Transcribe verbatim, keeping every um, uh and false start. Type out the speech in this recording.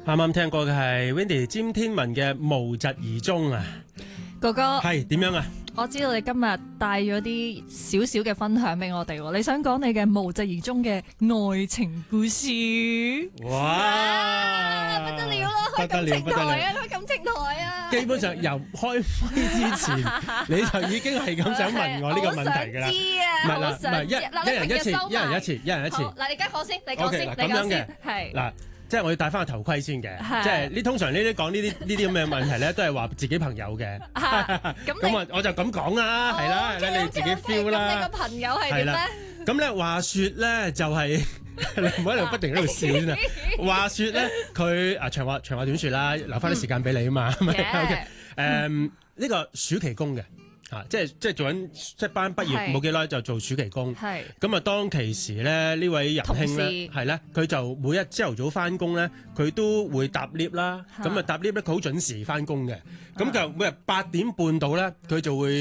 啱啱聽過嘅係 Wendy 詹天文嘅無疾而終啊， 哥哥係點樣啊？ 我知道你今日帶咗啲少少嘅分享俾我哋，你想講你嘅無疾而終嘅愛情故事？ 哇， 不得了啦！開感情台啊，開感情台啊！ 基本上由開會之前，你就已經係咁想問我呢個問題㗎啦。 知啊， 唔係啦，唔係一一人一次，一人一次，一人一次。 嗱，你而家講先，你講先， 嗱你講先，係嗱。即係我要戴翻個頭盔先嘅，即係呢通常呢啲講呢啲呢啲咁嘅問題咧，都係話自己朋友嘅。咁啊，我就咁講啦，係啦，你自己 feel 啦。 咁你個朋友係點咧？ 咁咧話説咧就係你唔好喺度不停喺度笑先啊！話説咧佢啊長話長話短説啦，留翻啲時間俾你啊嘛。誒呢個暑期工嘅。啊！即係即係做緊即係班畢業冇幾耐就做暑期工，咁啊當其時咧呢位仁兄咧係咧佢就每日朝頭早翻工咧佢都會搭 lift 啦，咁啊搭 lift 咧佢好準時翻工嘅，咁就每日八點半到咧佢就會。